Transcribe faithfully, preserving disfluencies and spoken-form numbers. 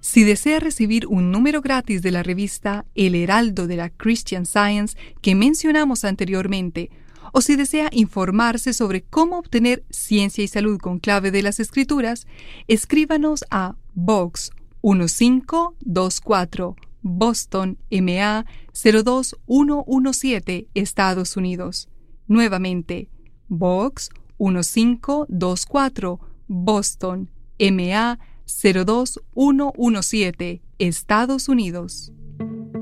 Si desea recibir un número gratis de la revista El Heraldo de la Christian Science que mencionamos anteriormente, o si desea informarse sobre cómo obtener ciencia y salud con clave de las Escrituras, escríbanos a Box uno cinco dos cuatro, Boston, M A cero dos uno uno siete, Estados Unidos. Nuevamente, Box uno cinco dos cuatro, Boston, M A cero dos uno uno siete, Estados Unidos.